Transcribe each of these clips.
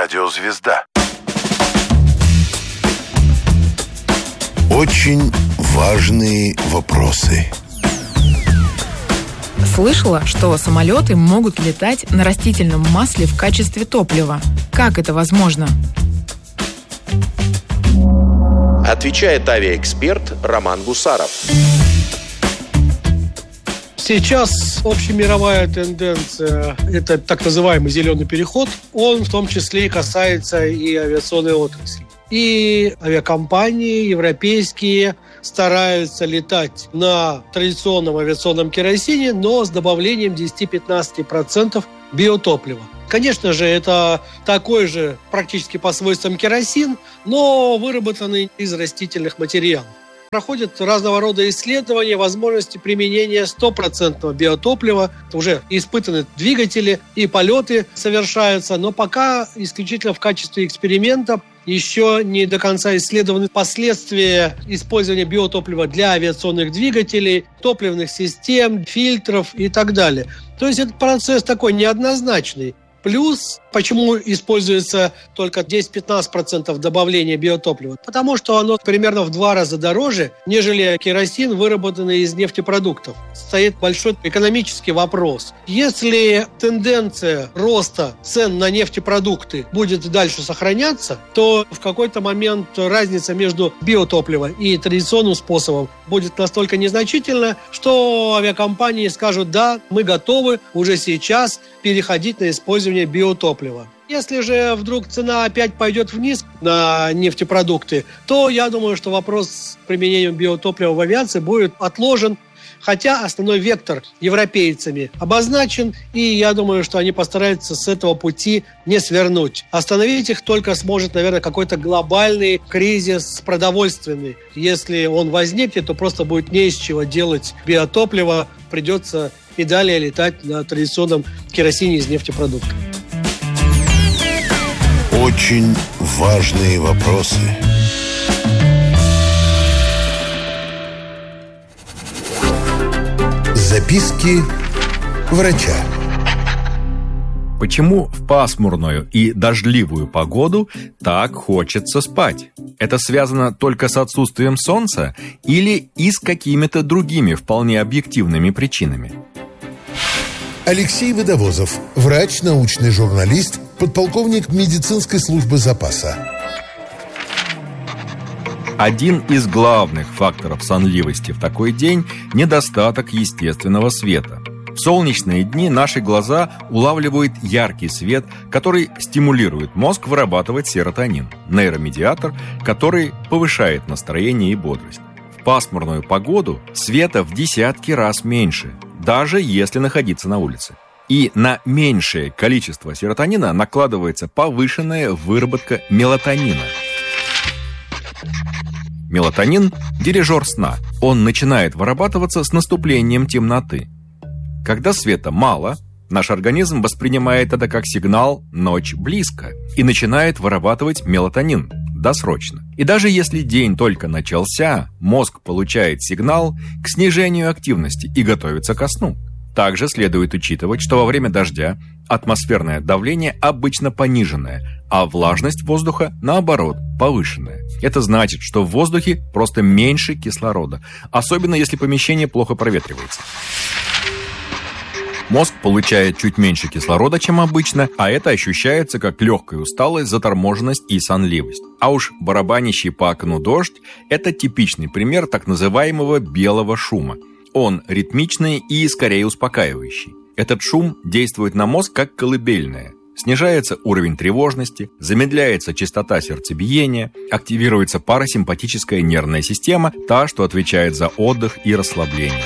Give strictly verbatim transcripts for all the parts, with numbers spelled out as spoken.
Радиозвезда. Очень важные вопросы. Слышала, что самолеты могут летать на растительном масле в качестве топлива. Как это возможно? Отвечает авиаэксперт Роман Гусаров. Сейчас общемировая тенденция – это так называемый зеленый переход. Он в том числе и касается и авиационной отрасли. И авиакомпании европейские стараются летать на традиционном авиационном керосине, но с добавлением десять-пятнадцать процентов биотоплива. Конечно же, это такой же практически по свойствам керосин, но выработанный из растительных материалов. Проходят разного рода исследования возможности применения стопроцентного биотоплива. Уже испытаны двигатели и полеты совершаются, но пока исключительно в качестве эксперимента. Еще не до конца исследованы последствия использования биотоплива для авиационных двигателей, топливных систем, фильтров и так далее. То есть этот процесс такой неоднозначный. Плюс, почему используется только десять-пятнадцать процентов добавления биотоплива? Потому что оно примерно в два раза дороже, нежели керосин, выработанный из нефтепродуктов. Стоит большой экономический вопрос. Если тенденция роста цен на нефтепродукты будет дальше сохраняться, то в какой-то момент разница между биотопливом и традиционным способом будет настолько незначительна, что авиакомпании скажут: да, мы готовы уже сейчас переходить на использование биотоплива. Если же вдруг цена опять пойдет вниз на нефтепродукты, то я думаю, что вопрос с применением биотоплива в авиации будет отложен. Хотя основной вектор европейцами обозначен, и я думаю, что они постараются с этого пути не свернуть. Остановить их только сможет, наверное, какой-то глобальный кризис продовольственный. Если он возникнет, то просто будет не из чего делать биотопливо, придется и далее летать на традиционном керосине из нефтепродуктов. Очень важные вопросы. Записки врача. Почему в пасмурную и дождливую погоду так хочется спать? Это связано только с отсутствием солнца или и с какими-то другими вполне объективными причинами? Алексей Водовозов, врач, научный журналист, подполковник медицинской службы запаса. Один из главных факторов сонливости в такой день – недостаток естественного света. В солнечные дни наши глаза улавливают яркий свет, который стимулирует мозг вырабатывать серотонин – нейромедиатор, который повышает настроение и бодрость. В пасмурную погоду света в десятки раз меньше, даже если находиться на улице. И на меньшее количество серотонина накладывается повышенная выработка мелатонина. Мелатонин – дирижер сна. Он начинает вырабатываться с наступлением темноты. Когда света мало, наш организм воспринимает это как сигнал «ночь близко» и начинает вырабатывать мелатонин досрочно. И даже если день только начался, мозг получает сигнал к снижению активности и готовится ко сну. Также следует учитывать, что во время дождя атмосферное давление обычно пониженное, а влажность воздуха, наоборот, повышенная. Это значит, что в воздухе просто меньше кислорода, особенно если помещение плохо проветривается. Мозг получает чуть меньше кислорода, чем обычно, а это ощущается как легкая усталость, заторможенность и сонливость. А уж барабанящий по окну дождь – это типичный пример так называемого белого шума. Он ритмичный и скорее успокаивающий. Этот шум действует на мозг как колыбельная. Снижается уровень тревожности, замедляется частота сердцебиения, активируется парасимпатическая нервная система, та, что отвечает за отдых и расслабление.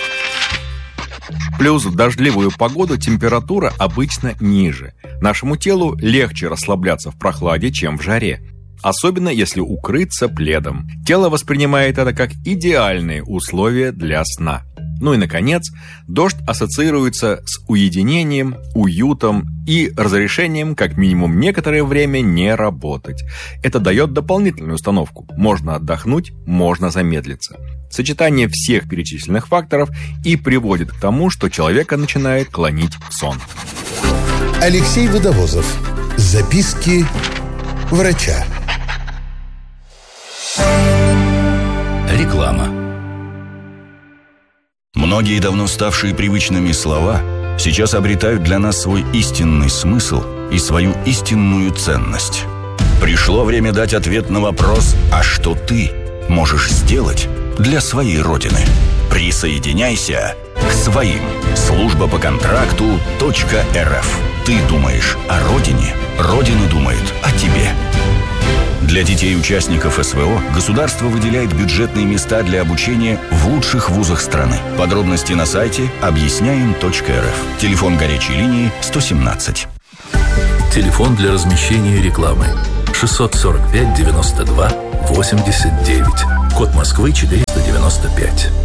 Плюс в дождливую погоду температура обычно ниже. Нашему телу легче расслабляться в прохладе, чем в жаре. Особенно если укрыться пледом. Тело воспринимает это как идеальные условия для сна. Ну и, наконец, дождь ассоциируется с уединением, уютом и разрешением как минимум некоторое время не работать. Это дает дополнительную установку. Можно отдохнуть, можно замедлиться. Сочетание всех перечисленных факторов и приводит к тому, что человека начинает клонить в сон. Алексей Водовозов. Записки врача. Реклама. Многие давно ставшие привычными слова сейчас обретают для нас свой истинный смысл и свою истинную ценность. Пришло время дать ответ на вопрос: а что ты можешь сделать для своей Родины? Присоединяйся к своим. Служба по контракту .рф. Ты думаешь о Родине, Родина думает о тебе. Для детей участников СВО государство выделяет бюджетные места для обучения в лучших вузах страны. Подробности на сайте объясняем точка эр эф. Телефон горячей линии сто семнадцать. Телефон для размещения рекламы шестьсот сорок пять девяносто два восемьдесят девять. Код Москвы четыреста девяносто пять.